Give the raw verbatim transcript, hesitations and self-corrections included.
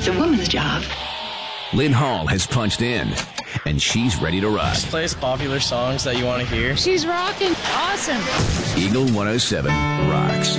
That's a woman's job. Lynn Hall has punched in, and she's ready to rock. Just plays popular songs that you want to hear. She's rocking. Awesome. Eagle one oh seven rocks.